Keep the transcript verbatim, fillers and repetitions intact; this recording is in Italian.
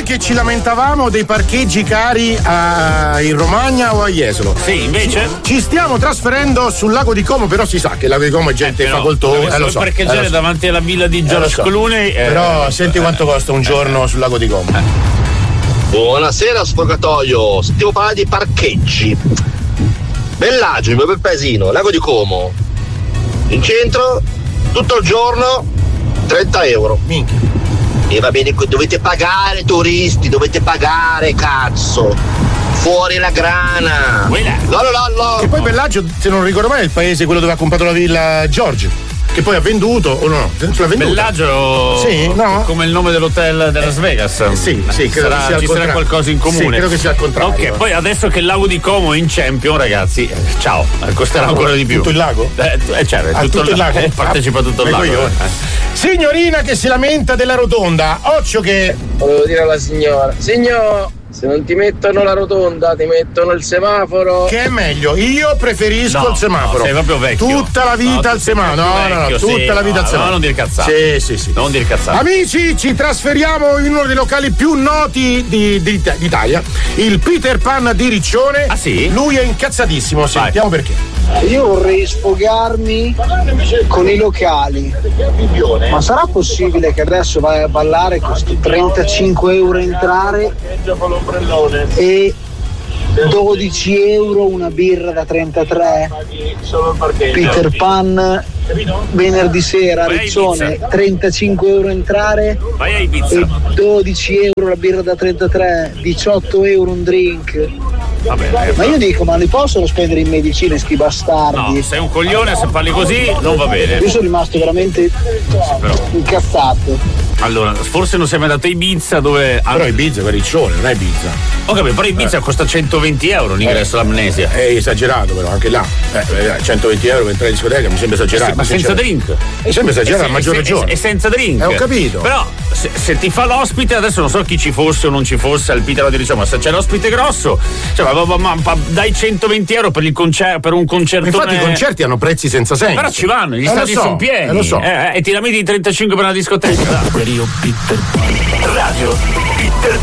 che ci lamentavamo dei parcheggi cari a, in Romagna o a Jesolo. Sì, invece? Ci stiamo trasferendo sul lago di Como, però si sa che il lago di Como è gente eh, facoltosa. Eh, lo so, parcheggiare eh, lo so. davanti alla villa di George eh, so. Clooney. Eh, però senti quanto costa un giorno sul lago di Como. Eh. Buonasera sfogatoio, sentivo parlare di parcheggi. Bellagio, il mio bel paesino, lago di Como. In centro, tutto il giorno, trenta euro. Minchia. E va bene, dovete pagare turisti, dovete pagare, cazzo. Fuori la grana. No, no, no, no. E poi Bellagio, se non ricordo male, è il paese quello dove ha comprato la villa George. Che poi ha venduto o no? L'ha venduto. Bellagio, sì, no? Come il nome dell'hotel di Las Vegas. Eh, sì, sì, credo sarà, che sia ci sarà qualcosa in comune. Sì, credo che sia al contrario. Ok, poi adesso che il lago di Como è in Champion, ragazzi, eh, ciao, costerà ancora di più. Tutto il lago? Eh, eh certo, ah, tutto, tutto il lago. Eh, partecipa tutto il lago. Io. Signorina che si lamenta della rotonda, occhio che. Volevo dire alla signora, signor, se non ti mettono la rotonda, ti mettono il semaforo. Che è meglio? Io preferisco no, il semaforo. No, sei proprio vecchio. Tutta la vita no, il semaforo. No, no, no, vecchio, tutta sì, la vita no, il semaforo. No, non dire cazzate. Sì, sì, sì. Non dire cazzate. Amici, ci trasferiamo in uno dei locali più noti di, di, d'Italia, il Peter Pan di Riccione. Ah sì? Lui è incazzatissimo, sentiamo Vai. perché. Io vorrei sfogarmi con i locali. Ma sarà possibile che adesso vai a ballare costi trentacinque euro entrare e dodici euro una birra da trentatré? Peter Pan venerdì sera a Riccione, trentacinque euro entrare Vai a Ibiza. e dodici euro la birra da trentatré, diciotto euro un drink. Vabbè, Ma io dico, ma li possono spendere in medicine sti bastardi? No, sei un coglione, se parli così non va bene. Io sono rimasto veramente incazzato. Allora, forse non sei mai andato a Ibiza dove. Però Ibiza è Riccione, non è Ibiza. Ok, però Ibiza eh. costa centoventi euro l'ingresso all'amnesia. È esagerato, però anche là. Eh, centoventi euro per entrare in discoteca mi sembra esagerato. Sì, ma senza drink. Mi sembra esagerato, a maggior ragione. E senza drink. Eh, ho capito. Però se, se ti fa l'ospite, adesso non so chi ci fosse o non ci fosse al Peter di Riccione, ma se c'è l'ospite grosso, cioè, ma, ma, ma, ma dai centoventi euro per, il concer- per un concertone. Infatti i concerti hanno prezzi senza senso. Però ci vanno, gli eh, stadi so, sono pieni. Eh, lo so. Eh, e ti la metti di trentacinque per una discoteca. Radio Peter